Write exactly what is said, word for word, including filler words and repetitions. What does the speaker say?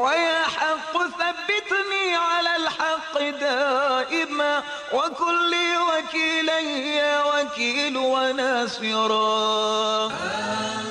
ويا حق ثبتني على الحق دائما وكن لي وكيلا يا وكيل وناصرا.